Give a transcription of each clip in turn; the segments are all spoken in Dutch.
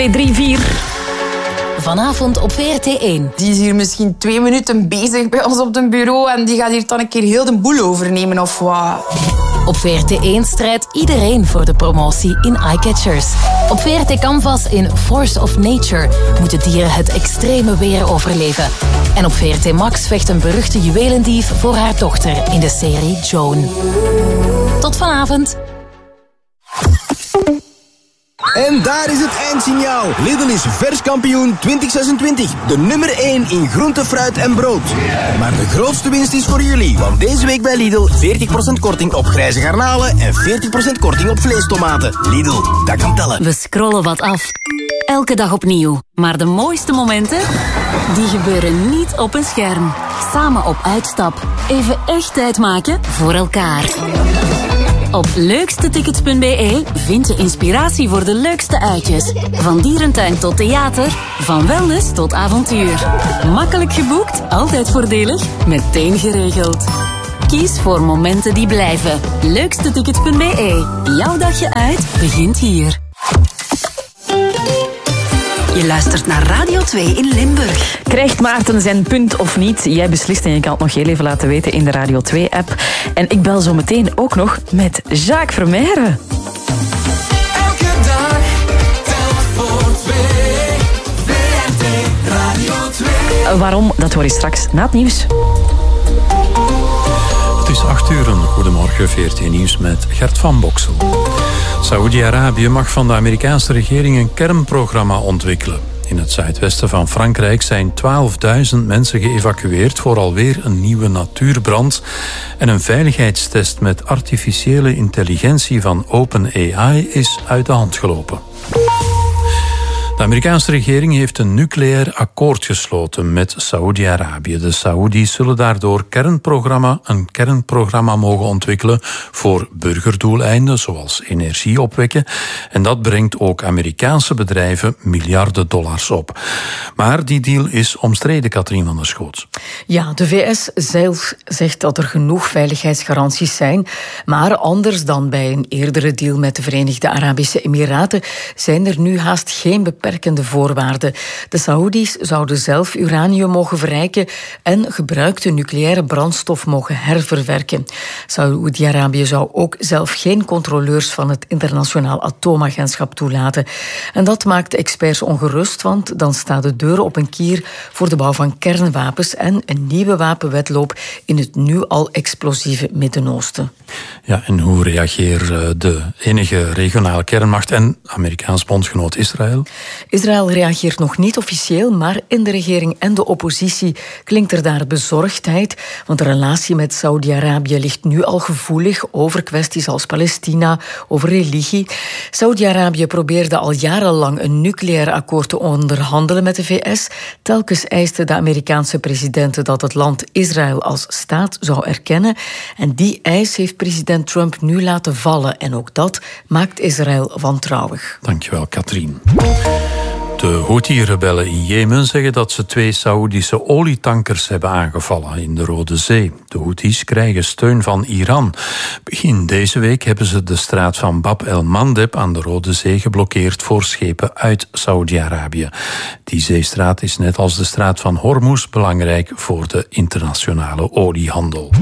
3-4. Vanavond op VRT1. Die is hier misschien 2 minuten bezig bij ons op het bureau en die gaat hier dan een keer heel de boel overnemen of wat. Op VRT1 strijdt iedereen voor de promotie in Eyecatchers. Op VRT Canvas in Force of Nature moeten dieren het extreme weer overleven. En op VRT Max vecht een beruchte juwelendief voor haar dochter in de serie Joan. Tot vanavond. En daar is het eindsignaal. Lidl is verskampioen 2026. De nummer 1 in groente, fruit en brood. Maar de grootste winst is voor jullie. Want deze week bij Lidl 40% korting op grijze garnalen en 40% korting op vleestomaten. Lidl, dat kan tellen. We scrollen wat af. Elke dag opnieuw. Maar de mooiste momenten, die gebeuren niet op een scherm. Samen op uitstap. Even echt tijd maken voor elkaar. Op leukstetickets.be vind je inspiratie voor de leukste uitjes. Van dierentuin tot theater, van wellness tot avontuur. Makkelijk geboekt, altijd voordelig, meteen geregeld. Kies voor momenten die blijven. Leukstetickets.be. Jouw dagje uit begint hier. Je luistert naar Radio 2 in Limburg. Krijgt Maarten zijn punt of niet? Jij beslist en je kan het nog heel even laten weten in de Radio 2-app. En ik bel zo meteen ook nog met Jacques Vermeijren. Elke dag telt voor 2. VRT Radio 2. Waarom? Dat hoor je straks na het nieuws. Het is 8:00. Goedemorgen, VRT Nieuws met Gert van Boksel. Saoedi-Arabië mag van de Amerikaanse regering een kernprogramma ontwikkelen. In het zuidwesten van Frankrijk zijn 12.000 mensen geëvacueerd voor alweer een nieuwe natuurbrand. En een veiligheidstest met artificiële intelligentie van OpenAI is uit de hand gelopen. De Amerikaanse regering heeft een nucleair akkoord gesloten met Saoedi-Arabië. De Saoedi's zullen daardoor een kernprogramma mogen ontwikkelen voor burgerdoeleinden, zoals energie opwekken. En dat brengt ook Amerikaanse bedrijven miljarden dollars op. Maar die deal is omstreden, Katrien van der Schoot. Ja, de VS zelf zegt dat er genoeg veiligheidsgaranties zijn. Maar anders dan bij een eerdere deal met de Verenigde Arabische Emiraten zijn er nu haast geen beperkende voorwaarden. De Saoedi's zouden zelf uranium mogen verrijken en gebruikte nucleaire brandstof mogen herverwerken. Saoedi-Arabië zou ook zelf geen controleurs van het Internationaal Atoomagentschap toelaten. En dat maakt experts ongerust, want dan staat de deur op een kier voor de bouw van kernwapens en een nieuwe wapenwedloop in het nu al explosieve Midden-Oosten. Ja, en hoe reageert de enige regionale kernmacht en Amerikaans bondgenoot Israël? Israël reageert nog niet officieel, maar in de regering en de oppositie klinkt er daar bezorgdheid, want de relatie met Saudi-Arabië ligt nu al gevoelig over kwesties als Palestina, over religie. Saudi-Arabië probeerde al jarenlang een nucleair akkoord te onderhandelen met de VS. Telkens eiste de Amerikaanse president dat het land Israël als staat zou erkennen. En die eis heeft president Trump nu laten vallen. En ook dat maakt Israël wantrouwig. Dankjewel, Katrien. De Houthi-rebellen in Jemen zeggen dat ze 2 Saoedische olietankers hebben aangevallen in de Rode Zee. De Houthis krijgen steun van Iran. Begin deze week hebben ze de straat van Bab el-Mandeb aan de Rode Zee geblokkeerd voor schepen uit Saoedi-Arabië. Die zeestraat is net als de straat van Hormuz belangrijk voor de internationale oliehandel.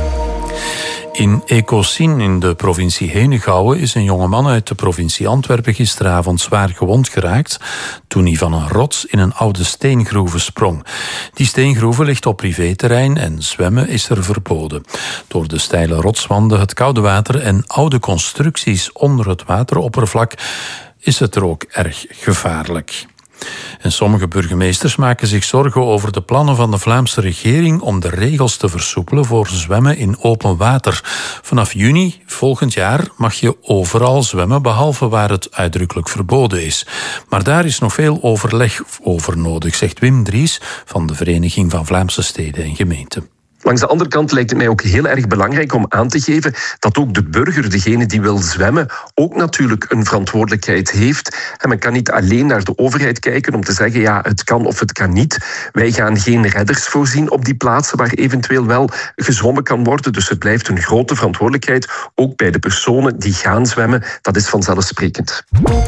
In Ecosien in de provincie Henegouwen is een jongeman uit de provincie Antwerpen gisteravond zwaar gewond geraakt toen hij van een rots in een oude steengroeve sprong. Die steengroeve ligt op privéterrein en zwemmen is er verboden. Door de steile rotswanden, het koude water en oude constructies onder het wateroppervlak is het er ook erg gevaarlijk. En sommige burgemeesters maken zich zorgen over de plannen van de Vlaamse regering om de regels te versoepelen voor zwemmen in open water. Vanaf juni volgend jaar mag je overal zwemmen, behalve waar het uitdrukkelijk verboden is. Maar daar is nog veel overleg over nodig, zegt Wim Dries van de Vereniging van Vlaamse Steden en Gemeenten. Langs de andere kant lijkt het mij ook heel erg belangrijk om aan te geven dat ook de burger, degene die wil zwemmen, ook natuurlijk een verantwoordelijkheid heeft. En men kan niet alleen naar de overheid kijken om te zeggen, ja, het kan of het kan niet. Wij gaan geen redders voorzien op die plaatsen waar eventueel wel gezwommen kan worden. Dus het blijft een grote verantwoordelijkheid, ook bij de personen die gaan zwemmen. Dat is vanzelfsprekend.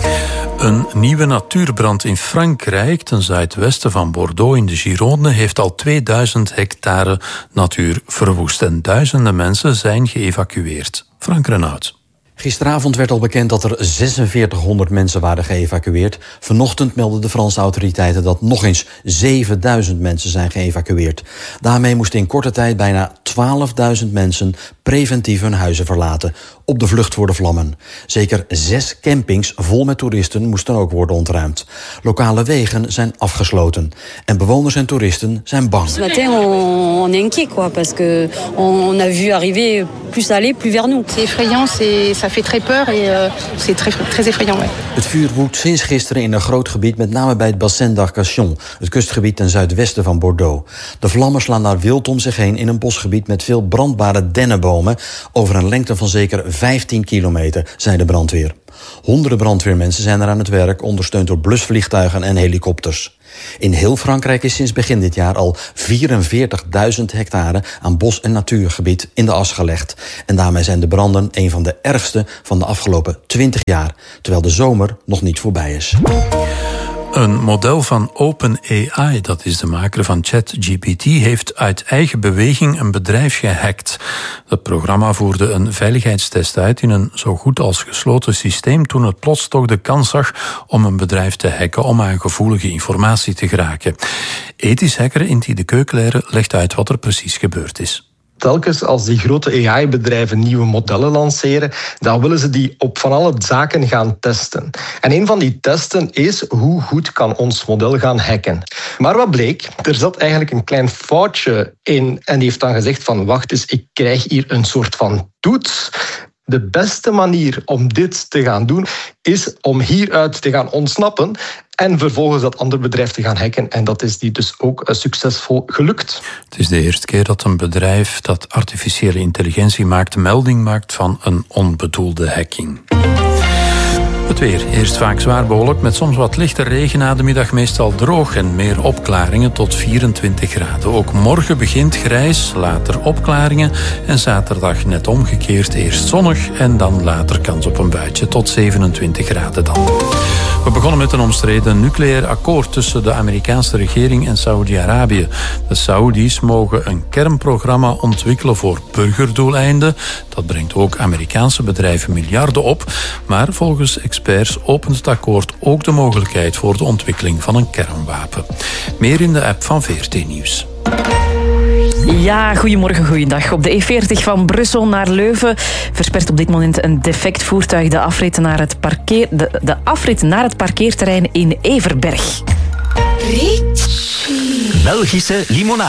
Een nieuwe natuurbrand in Frankrijk, ten zuidwesten van Bordeaux in de Gironde, heeft al 2000 hectare natuur verwoest en duizenden mensen zijn geëvacueerd. Frank Renaud. Gisteravond werd al bekend dat er 4600 mensen waren geëvacueerd. Vanochtend meldden de Franse autoriteiten dat nog eens 7000 mensen zijn geëvacueerd. Daarmee moesten in korte tijd bijna 12.000 mensen preventief hun huizen verlaten, op de vlucht voor de vlammen. Zeker 6 campings vol met toeristen moesten ook worden ontruimd. Lokale wegen zijn afgesloten. En bewoners en toeristen zijn bang. Ce matin, on est inquiet, quoi, parce que on a vu arriver plus aller, plus vers nous. C'est effrayant, ça fait très peur et c'est très effrayant. Ouais. Het vuur woedt sinds gisteren in een groot gebied, met name bij het Bassin d'Arcachon, het kustgebied ten zuidwesten van Bordeaux. De vlammen slaan daar wild om zich heen in een bosgebied met veel brandbare dennenbomen over een lengte van zeker 15 kilometer, zei de brandweer. Honderden brandweermensen zijn er aan het werk, ondersteund door blusvliegtuigen en helikopters. In heel Frankrijk is sinds begin dit jaar al 44.000 hectare aan bos- en natuurgebied in de as gelegd. En daarmee zijn de branden een van de ergste van de afgelopen 20 jaar, terwijl de zomer nog niet voorbij is. Een model van OpenAI, dat is de maker van ChatGPT, heeft uit eigen beweging een bedrijf gehackt. Het programma voerde een veiligheidstest uit in een zo goed als gesloten systeem toen het plots toch de kans zag om een bedrijf te hacken om aan gevoelige informatie te geraken. Ethisch hacker Inti de Keukenleren legt uit wat er precies gebeurd is. Telkens als die grote AI-bedrijven nieuwe modellen lanceren, dan willen ze die op van alle zaken gaan testen. En een van die testen is hoe goed kan ons model gaan hacken. Maar wat bleek? Er zat eigenlijk een klein foutje in en die heeft dan gezegd van wacht eens, ik krijg hier een soort van toets. De beste manier om dit te gaan doen is om hieruit te gaan ontsnappen en vervolgens dat andere bedrijf te gaan hacken. En dat is die dus ook succesvol gelukt. Het is de eerste keer dat een bedrijf dat artificiële intelligentie maakt melding maakt van een onbedoelde hacking. Het weer. Eerst vaak zwaar bewolkt met soms wat lichte regen, na de middag meestal droog en meer opklaringen tot 24 graden. Ook morgen begint grijs, later opklaringen en zaterdag net omgekeerd. Eerst zonnig en dan later kans op een buitje tot 27 graden dan. We begonnen met een omstreden nucleair akkoord tussen de Amerikaanse regering en Saoedi-Arabië. De Saoedi's mogen een kernprogramma ontwikkelen voor burgerdoeleinden. Dat brengt ook Amerikaanse bedrijven miljarden op. Maar volgens experts opent het akkoord ook de mogelijkheid voor de ontwikkeling van een kernwapen. Meer in de app van VRT Nieuws. Ja, goedemorgen, goeiedag. Op de E40 van Brussel naar Leuven verspert op dit moment een defect voertuig de afrit naar het parkeerterrein in Everberg. Belgische limonade.